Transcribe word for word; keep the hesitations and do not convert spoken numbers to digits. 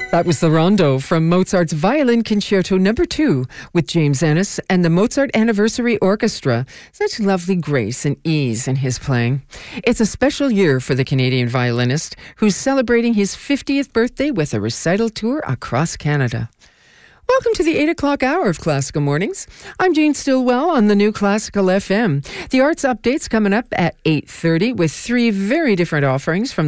That was the Rondo from Mozart's Violin Concerto Number Two with James Ennis and the Mozart Anniversary Orchestra. Such lovely grace and ease in his playing. It's a special year for the Canadian violinist who's celebrating his fiftieth birthday with a recital tour across Canada. Welcome to the eight o'clock hour of Classical Mornings. I'm Jane Stillwell on the new Classical F M. The Arts Update's coming up at eight thirty with three very different offerings from